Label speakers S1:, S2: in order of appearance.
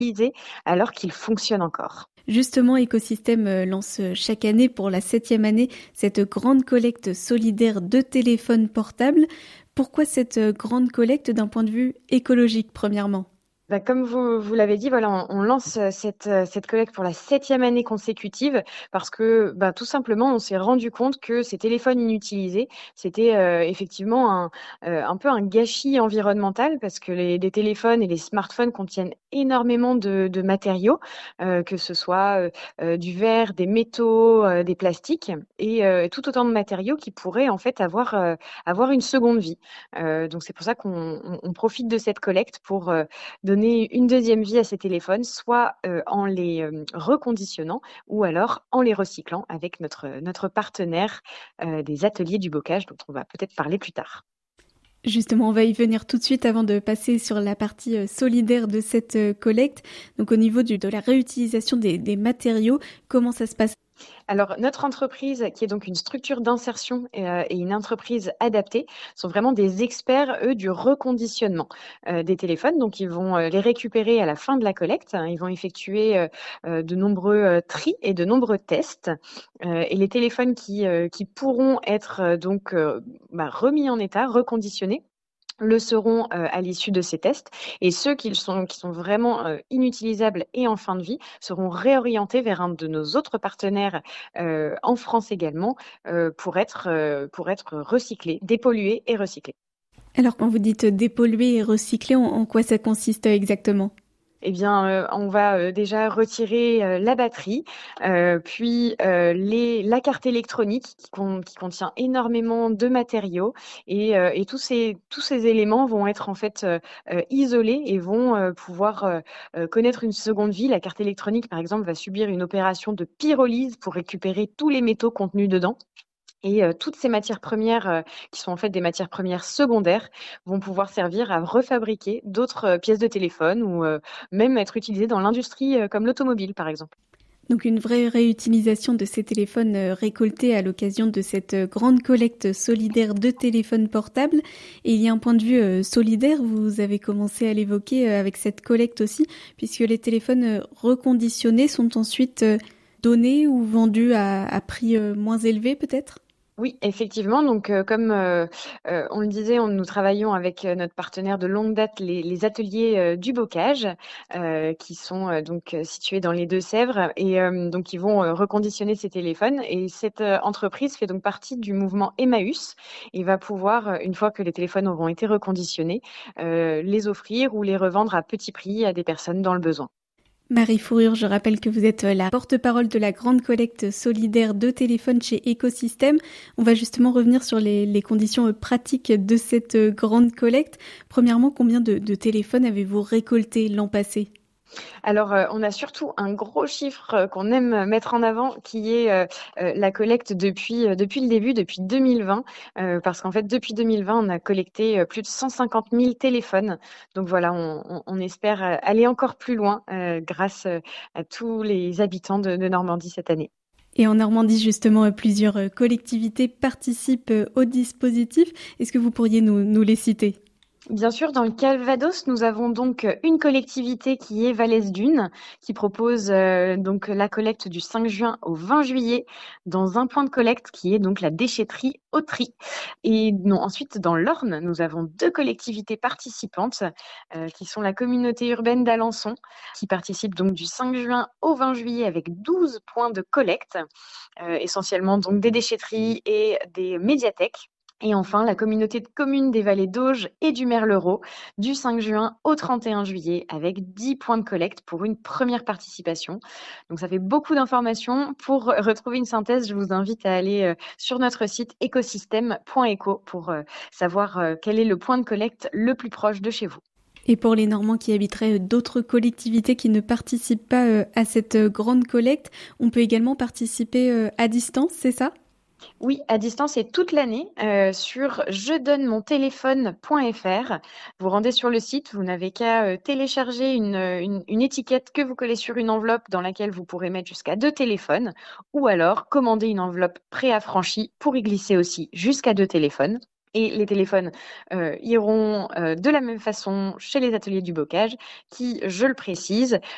S1: utilisé alors qu'il fonctionne encore.
S2: Justement, Écosystème lance chaque année pour la 7e année cette grande collecte solidaire de téléphones portables. Pourquoi cette grande collecte d'un point de vue écologique, premièrement?
S1: Bah, comme vous l'avez dit, voilà, on lance cette collecte pour la 7e année consécutive parce que tout simplement, on s'est rendu compte que ces téléphones inutilisés, c'était effectivement un peu un gâchis environnemental parce que les téléphones et les smartphones contiennent énormément de matériaux, que ce soit du verre, des métaux, des plastiques et tout autant de matériaux qui pourraient en fait avoir une seconde vie. Donc c'est pour ça qu'on profite de cette collecte pour donner une deuxième vie à ces téléphones, soit en les reconditionnant ou alors en les recyclant avec notre partenaire des ateliers du bocage dont on va peut-être parler plus tard.
S2: Justement, on va y venir tout de suite avant de passer sur la partie solidaire de cette collecte. Donc au niveau de la réutilisation des matériaux, comment ça se passe?
S1: Alors, notre entreprise, qui est donc une structure d'insertion et une entreprise adaptée, sont vraiment des experts, eux, du reconditionnement des téléphones. Donc, ils vont les récupérer à la fin de la collecte. Ils vont effectuer de nombreux tris et de nombreux tests. Et les téléphones qui pourront être remis en état, reconditionnés, le seront à l'issue de ces tests et ceux qui sont vraiment inutilisables et en fin de vie seront réorientés vers un de nos autres partenaires en France également pour être recyclés, dépollués et recyclés.
S2: Alors quand vous dites dépolluer et recycler, en quoi ça consiste exactement?
S1: Eh bien, on va déjà retirer la batterie, puis la carte électronique qui contient énormément de matériaux et tous ces éléments vont être en fait isolés et vont pouvoir connaître une seconde vie. La carte électronique, par exemple, va subir une opération de pyrolyse pour récupérer tous les métaux contenus dedans. Et toutes ces matières premières, qui sont en fait des matières premières secondaires, vont pouvoir servir à refabriquer d'autres pièces de téléphone ou même être utilisées dans l'industrie, comme l'automobile, par exemple.
S2: Donc une vraie réutilisation de ces téléphones récoltés à l'occasion de cette grande collecte solidaire de téléphones portables. Et il y a un point de vue solidaire, vous avez commencé à l'évoquer avec cette collecte aussi, puisque les téléphones reconditionnés sont ensuite donnés ou vendus à prix moins élevé peut-être?
S1: Oui, effectivement. Donc, comme on le disait, nous travaillons avec notre partenaire de longue date, les ateliers du bocage, qui sont situés dans les Deux-Sèvres. Et donc, ils vont reconditionner ces téléphones. Et cette entreprise fait donc partie du mouvement Emmaüs et va pouvoir, une fois que les téléphones auront été reconditionnés, les offrir ou les revendre à petit prix à des personnes dans le besoin.
S2: Marie Fourrure, je rappelle que vous êtes la porte-parole de la grande collecte solidaire de téléphones chez Écosystème. On va justement revenir sur les conditions pratiques de cette grande collecte. Premièrement, combien de téléphones avez-vous récolté l'an passé?
S1: Alors, on a surtout un gros chiffre qu'on aime mettre en avant, qui est la collecte depuis le début, depuis 2020, parce qu'en fait, depuis 2020, on a collecté plus de 150 000 téléphones. Donc voilà, on espère aller encore plus loin grâce à tous les habitants de Normandie cette année.
S2: Et en Normandie, justement, plusieurs collectivités participent au dispositif. Est-ce que vous pourriez nous les citer?
S1: Bien sûr, dans le Calvados, nous avons donc une collectivité qui est Vallès Dunes, qui propose donc la collecte du 5 juin au 20 juillet dans un point de collecte qui est donc la déchetterie Autry. Et non, ensuite, dans l'Orne, nous avons deux collectivités participantes qui sont la communauté urbaine d'Alençon, qui participe donc du 5 juin au 20 juillet avec 12 points de collecte, essentiellement donc des déchetteries et des médiathèques. Et enfin, la communauté de communes des vallées d'Auge et du Merlereau du 5 juin au 31 juillet avec 10 points de collecte pour une première participation. Donc ça fait beaucoup d'informations. Pour retrouver une synthèse, je vous invite à aller sur notre site écosystème.eco pour savoir quel est le point de collecte le plus proche de chez vous.
S2: Et pour les Normands qui habiteraient d'autres collectivités qui ne participent pas à cette grande collecte, on peut également participer à distance, c'est ça?
S1: Oui, à distance et toute l'année sur jedonnemontéléphone.fr. Vous rendez sur le site, vous n'avez qu'à télécharger une étiquette que vous collez sur une enveloppe dans laquelle vous pourrez mettre jusqu'à 2 téléphones ou alors commander une enveloppe préaffranchie pour y glisser aussi jusqu'à 2 téléphones. Et les téléphones iront de la même façon chez les ateliers du bocage qui, je le précise,